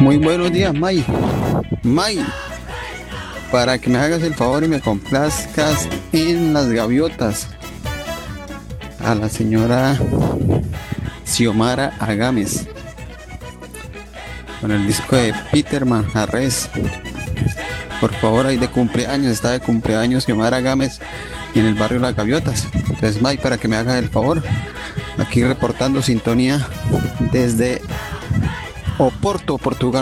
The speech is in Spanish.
Muy buenos días, May. May, para que me hagas el favor y me complazcas en las gaviotas a la señora Xiomara Agames con el disco de Peter Manjarres. Por favor, ahí de cumpleaños, está de cumpleaños Xiomara Agames y en el barrio Las Gaviotas. Entonces, May, para que me hagas el favor, aquí reportando sintonía desde Oporto, Portugal.